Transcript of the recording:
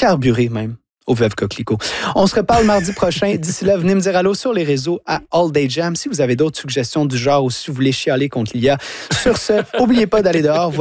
carburé même au Veuve Coquelicot. On se reparle mardi prochain. D'ici là, venez me dire allô sur les réseaux à All Day Jam. Si vous avez d'autres suggestions du genre ou si vous voulez chialer contre l'IA. Sur ce, n'oubliez pas d'aller dehors.